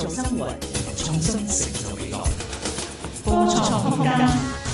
造生活，創新成就未來。科創空間，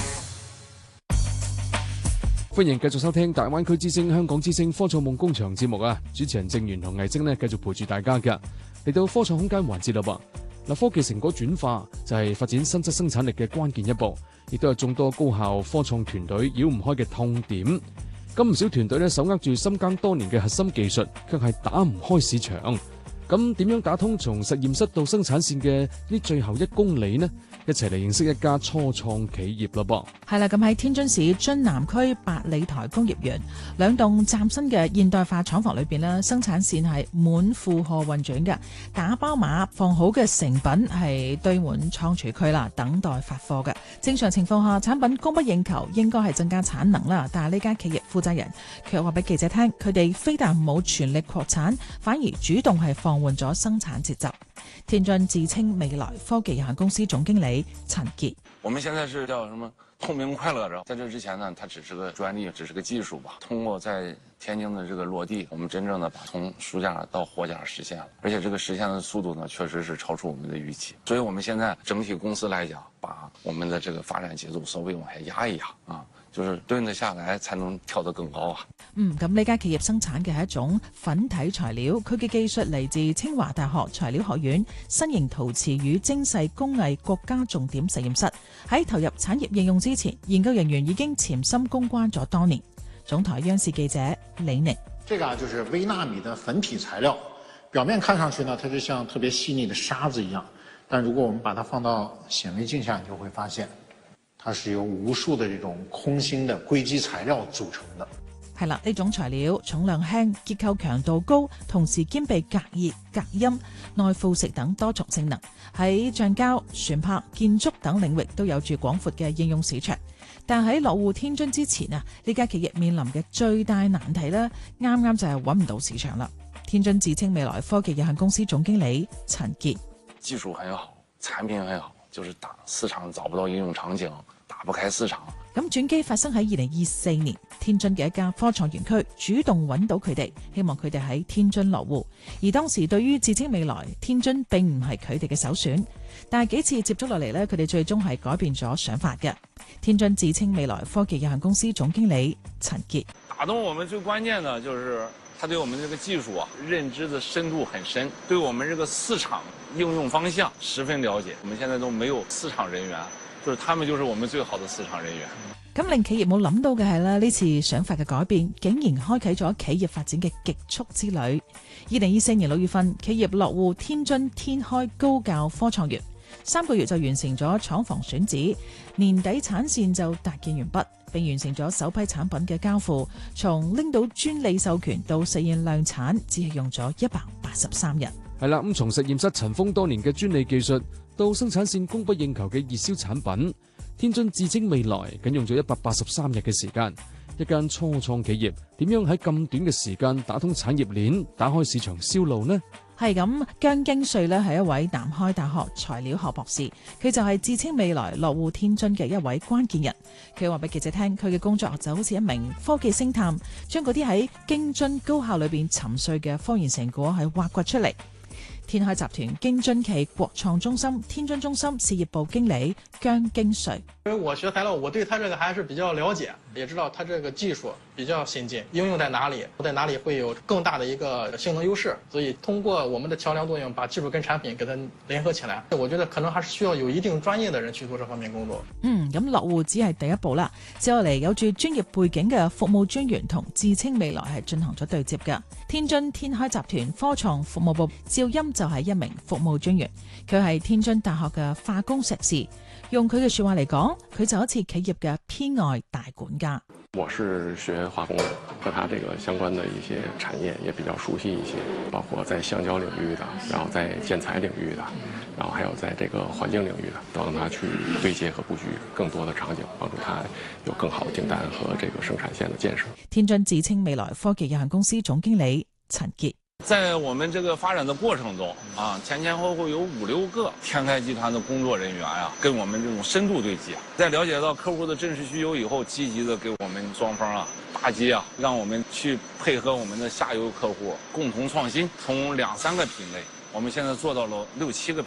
歡迎繼續收聽大灣區之聲、香港之聲科創夢工場節目啊！主持人鄭源同魏晶呢，繼續陪住大家㗎。嚟到科創空間環節啦噃。嗱，科技成果轉化就係發展新質生產力嘅關鍵一步，亦都有眾多高校科創團隊繞唔開嘅痛點。咁唔少團隊呢，手握住深耕多年嘅核心技術，卻係打唔開市場。咁點樣打通從實驗室到生產線嘅呢最後1公里呢？一齊嚟認識一家初創企業啦噃。 係啦，咁喺天津市津南區百里台工業園2棟嶄新嘅現代化廠房裏邊呢，生產線係滿負荷運轉嘅，打包碼放好嘅成品係堆滿倉儲區啦，等待發貨嘅。正常情況下，產品供不應求，應該係增加產能啦。但係呢間企業負責人卻話俾記者聽，佢哋非但冇全力擴產，反而主動係放緩咗生產節奏。天津智青未來科技有限公司總經理陳傑： 我們現在是叫什麼透明快樂着，在這之前呢，它只是個專利，只是個技術吧。通過在天津的這個落地，我們真正的把從書架到貨架實現了，而且這個實現的速度呢，確實是超出我們的預期。所以我們現在整體公司來講，把我們的這個發展節奏稍微往下壓一壓啊。就是蹲得下來，才能跳得更高啊！ 咁呢間企業生產嘅係一種粉體材料，佢嘅技術嚟自清華大學材料學院新型陶瓷與精細工藝國家重點實驗室。喺投入產業應用之前，研究人員已經潛心攻關咗多年。總台央視記者李寧： 這個就是微納米的粉體材料，表面看上去呢，它就像特別細膩的沙子一樣，但如果我們把它放到顯微鏡下，你就會發現，它是由無數的這種空心的硅基材料組成的。 係啦，呢種材料重量輕、結構強度高，同時兼備隔熱、隔音、耐腐蝕等多重性能，喺橡膠、船舶、建築等領域都有住廣闊嘅應用市場。但喺落戶天津之前啊，呢家企業面臨嘅最大難題呢，啱啱就係揾唔到市場啦。天津智青未來科技有限公司總經理陳傑： 技術很好，產品很好，就是打市場找不到應用場景，打不開市場。 咁轉機發生喺2024年，天津嘅一家科創園區主動揾到佢哋，希望佢哋喺天津落戶。而當時對於智青未來，天津並唔係佢哋嘅首選。但係幾次接觸落嚟呢，佢哋最終係改變咗想法嘅。天津智青未來科技有限公司總經理陳傑： 打動我們最關鍵的就是他對我們這個技術認知的深度很深，對我們這個市場應用方向十分了解。我們現在都沒有市場人員，就是他們就是我們最好的市場人員。 咁令企業冇諗到嘅係呢次想法嘅改變，竟然開啟咗企業發展嘅極速之旅。2024年6月份，企業落戶天津天開高教科創園，3個月就完成咗廠房選址，年底產線就搭建完畢，並完成咗首批產品嘅交付。從拎到專利授權到實現量產，只係用咗183日。 係啦，咁從實驗室塵封多年嘅專利技術，到生產線供不應求嘅熱銷產品，天津智青未來僅用咗183日嘅時間。一間初創企業點樣喺咁短嘅時間打通產業鏈，打開市場銷路呢？ 係咁，姜京瑞呢係一位南開大學材料學博士，佢就係智青未來落戶天津嘅一位關鍵人。佢話俾記者聽，佢嘅工作就好似一名科技星探，將嗰啲喺京津高校裏邊沉睡嘅科研成果係挖掘出嚟。天開集團京津冀國創中心天津中心事業部經理姜京瑞： 因為我學材料，我對它這個還是比較了解，也知道它這個技術比較先進，應用在哪裡會有更大的一個性能優勢。所以通過我們的橋樑作用，把技術跟產品給它聯合起來。我覺得可能還是需要有一定專業的人去做這方面工作。 咁落戶只係第一步啦，接落嚟有住專業背景嘅服務專員同智青未來係進行咗對接嘅。天津天開集團科創服務部趙鑫就係一名服務專員，佢係天津大學嘅化工碩士。用佢嘅說話嚟講，佢就好似企業嘅偏愛大管家。 我是學化工的，和它這個相關的一些產業也比較熟悉一些，包括在橡膠領域的，然後在建材領域的，然後還有在這個環境領域的，都讓它去對接和布局更多的場景，幫助它有更好的訂單和這個生產線的建設。 天津智青未來科技有限公司總經理陳傑： 在我們這個發展的過程中前後後有5、6個天開集團的工作人員跟我們這種深度對接，在了解到客戶的真實需求以後，積極的給我們雙方搭接讓我們去配合我們的下游客戶共同創新，從2、3個品類，我們現在做到了6、7個品